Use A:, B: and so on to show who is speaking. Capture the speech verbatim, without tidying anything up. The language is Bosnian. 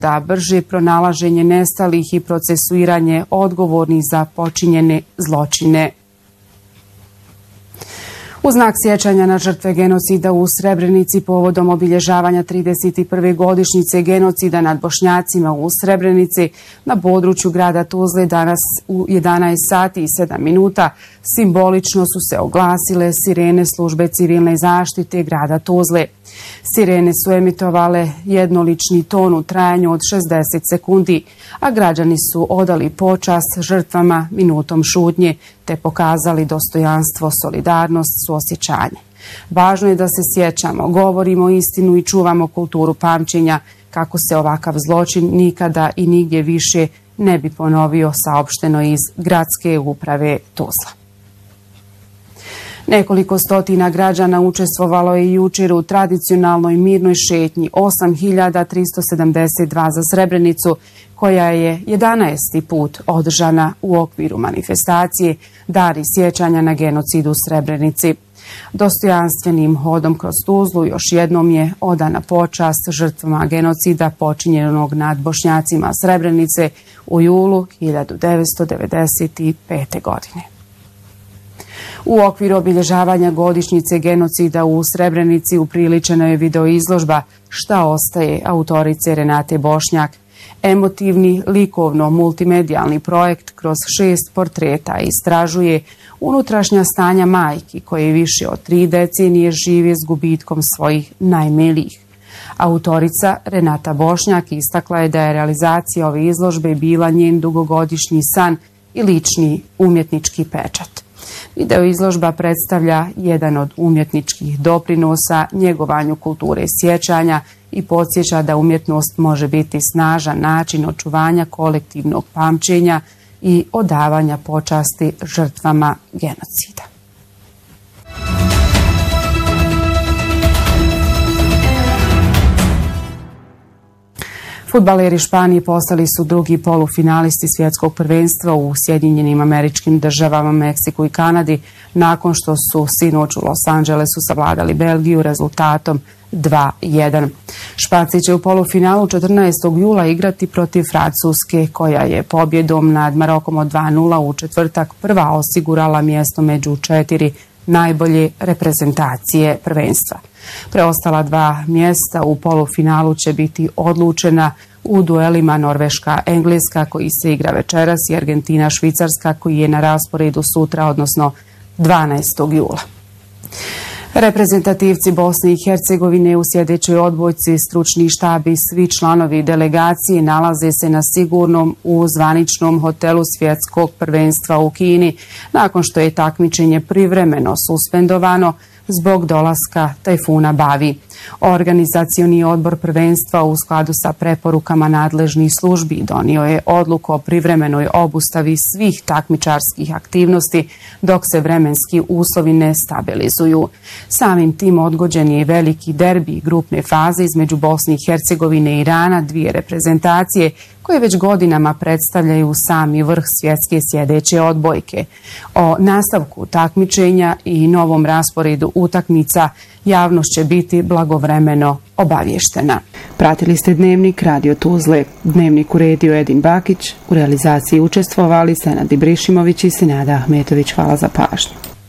A: da brže pronalaženje nestalih i procesuiranje odgovornih za počinjene zločine. U znak sjećanja na žrtve genocida u Srebrenici povodom obilježavanja trideset prve godišnjice genocida nad Bošnjacima u Srebrenici na području grada Tuzle danas u jedanaest sati i sedam minuta simbolično su se oglasile sirene službe civilne zaštite grada Tuzle. Sirene su emitovale jednolični ton u trajanju od šezdeset sekundi, a građani su odali počast žrtvama minutom šutnje te pokazali dostojanstvo, solidarnost, suosjećanje. Važno je da se sjećamo, govorimo istinu i čuvamo kulturu pamćenja kako se ovakav zločin nikada i nigdje više ne bi ponovio, saopšteno iz gradske uprave Tuzla. Nekoliko stotina građana učestvovalo je jučer u tradicionalnoj mirnoj šetnji osam hiljada tristo sedamdeset dva za Srebrenicu, koja je jedanaesti put održana u okviru manifestacije Dani sjećanja na genocid u Srebrenici. Dostojanstvenim hodom kroz Tuzlu još jednom je odana počast žrtvama genocida počinjenog nad Bošnjacima Srebrenice u julu hiljadu devetsto devedeset pete. godine. U okviru obilježavanja godišnjice genocida u Srebrenici upriličena je videoizložba Šta ostaje autorice Renate Bošnjak. Emotivni, likovno-multimedijalni projekt kroz šest portreta istražuje unutrašnja stanja majki koje više od tri decenije žive s gubitkom svojih najmilijih. Autorica Renata Bošnjak istakla je da je realizacija ove izložbe bila njen dugogodišnji san i lični umjetnički pečat. Video izložba predstavlja jedan od umjetničkih doprinosa njegovanju kulture sjećanja i podsjeća da umjetnost može biti snažan način očuvanja kolektivnog pamćenja i odavanja počasti žrtvama genocida. Fudbaleri Španije postali su drugi polufinalisti svjetskog prvenstva u Sjedinjenim Američkim Državama, Meksiku i Kanadi nakon što su sinoć u Los Angelesu savladali Belgiju rezultatom dva jedan. Španci će u polufinalu četrnaestog jula igrati protiv Francuske, koja je pobjedom nad Marokom od dva nula u četvrtak prva osigurala mjesto među četiri najbolje reprezentacije prvenstva. Preostala dva mjesta u polufinalu će biti odlučena u duelima Norveška-Engleska koji se igra večeras i Argentina-Švicarska koji je na rasporedu sutra, odnosno dvanaestog jula. Reprezentativci Bosne i Hercegovine u sljedećoj odbojci, stručni štab i svi članovi delegacije nalaze se na sigurnom u zvaničnom hotelu svjetskog prvenstva u Kini, nakon što je takmičenje privremeno suspendovano zbog dolaska tajfuna Bavi. Organizacioni odbor prvenstva u skladu sa preporukama nadležnih službi donio je odluku o privremenoj obustavi svih takmičarskih aktivnosti dok se vremenski uslovi ne stabilizuju. Samim tim odgođen je veliki derbi grupne faze između Bosne i Hercegovine i Irana, dvije reprezentacije koje već godinama predstavljaju sami vrh svjetske sljedeće odbojke. O nastavku takmičenja i novom rasporedu utakmica javnost će biti blagovremeno obavještena. Pratili ste Dnevnik Radio Tuzle. Dnevnik uredio Edin Bakić, u realizaciji učestvovali Senad Ibrišimović i Senada Ahmetović. Hvala za pažnju.